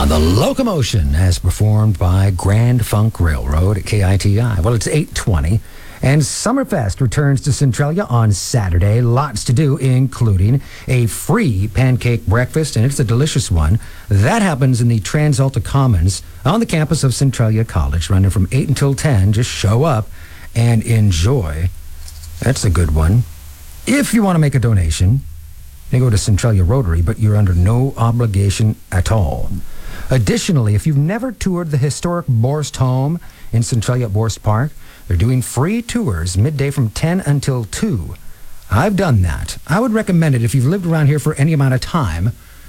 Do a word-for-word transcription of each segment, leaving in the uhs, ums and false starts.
on the Locomotion as performed by Grand Funk Railroad at K I T I. Well, it's eight twenty, and Summerfest returns to Centralia on Saturday. Lots to do, including a free pancake breakfast, and it's a delicious one. That happens in the TransAlta Commons on the campus of Centralia College, running from eight until ten. Just show up and enjoy. That's a good one. If you want to make a donation, you go to Centralia Rotary, but you're under no obligation at all. Additionally, if you've never toured the historic Borst home in Centralia at Borst Park, they're doing free tours midday from ten until two. I've done that. I would recommend it if you've lived around here for any amount of time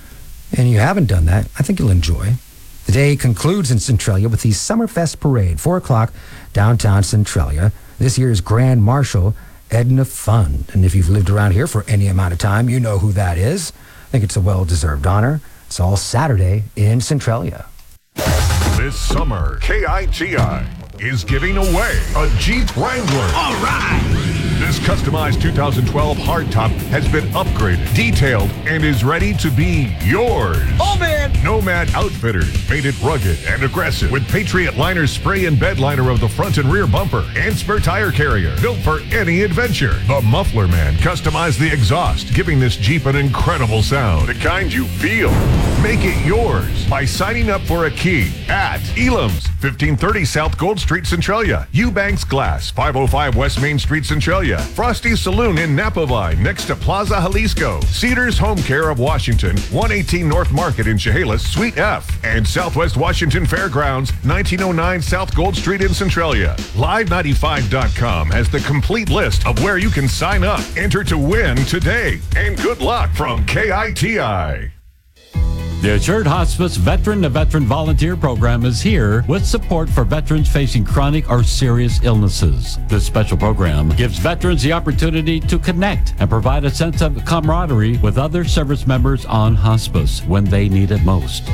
and you haven't done that. I think you'll enjoy. The day concludes in Centralia with the Summerfest Parade, four o'clock, downtown Centralia. This year's Grand Marshal, Edna Fund. And if you've lived around here for any amount of time, you know who that is. I think it's a well-deserved honor. It's all Saturday in Centralia. This summer, K I T I is giving away a Jeep Wrangler. All right! This customized two thousand twelve hardtop has been upgraded, detailed, and is ready to be yours. Oh, man! Nomad Outfitters made it rugged and aggressive with Patriot Liner spray and bed liner of the front and rear bumper and spare tire carrier, built for any adventure. The Muffler Man customized the exhaust, giving this Jeep an incredible sound, the kind you feel. Make it yours by signing up for a key at Elam's, fifteen thirty South Gold Street, Centralia. Eubanks Glass, five oh five West Main Street, Centralia. Frosty's Saloon in Napavine, next to Plaza Jalisco. Cedars Home Care of Washington, one eighteen North Market in Chehalis, Suite F. And Southwest Washington Fairgrounds, nineteen oh nine South Gold Street in Centralia. Live ninety-five dot com has the complete list of where you can sign up. Enter to win today. And good luck from K I T I. The Assured Hospice Veteran to Veteran Volunteer Program is here with support for veterans facing chronic or serious illnesses. This special program gives veterans the opportunity to connect and provide a sense of camaraderie with other service members on hospice when they need it most.